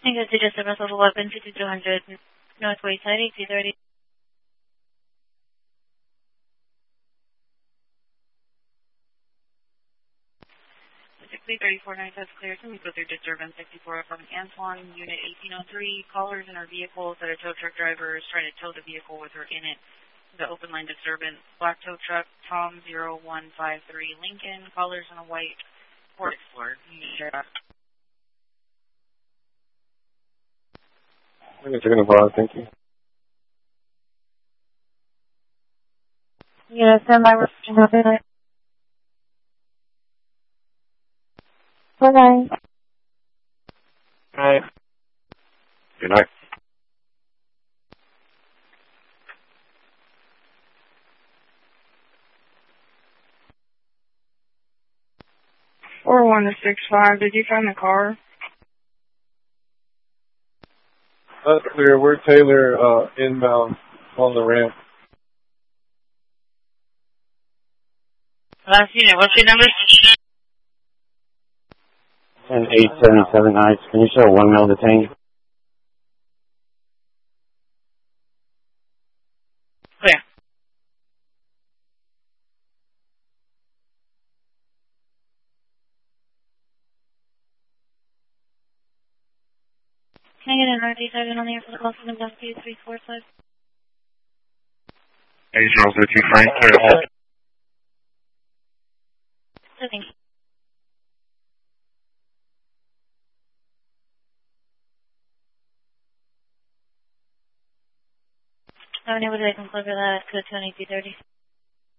Thank you, City Service of Weapon 5200 Northway Side 8030. Basically 3490 has cleared to meet with your disturbance 64 from Antoine, Unit 1803. Callers in our vehicles that a tow truck driver is trying to tow the vehicle with her in it. The open line disturbance. Black tow truck, Tom 0153 Lincoln. Callers in a white Ford Explorer. Yeah. I'm going to take a bar, thank you. Yes, and my reception of it. Good night. Hi. Good night. Or 165. Did you find the car? That's clear. We're Taylor, inbound on the ramp. Last unit, what's your number? 10877 Ice. Can you show 1 mil detained? Clear. Can I get an RD target on the air for the call from down to 345? 8052 Frank, clear hold. Thank you. How many would I can close that to 2230?